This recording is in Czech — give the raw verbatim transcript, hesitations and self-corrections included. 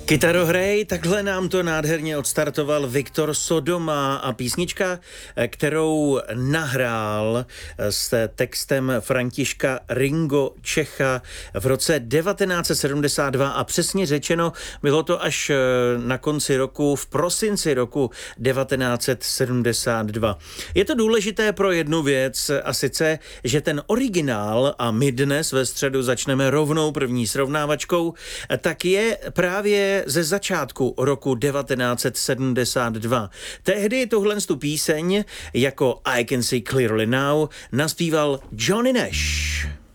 Kytarohrej, takhle nám to nádherně odstartoval Viktor Sodoma a písnička, kterou nahrál s textem Františka Ringo Čecha v roce devatenáct set sedmdesát dva a přesně řečeno bylo to až na konci roku, v prosinci roku devatenáct set sedmdesát dva. Je to důležité pro jednu věc a sice, že ten originál, a my dnes ve středu začneme rovnou první srovnávačkou, tak je právě ze začátku roku devatenáct set sedmdesát dva. Tehdy tuhle tu píseň jako I Can See Clearly Now naspíval Johnny Nash.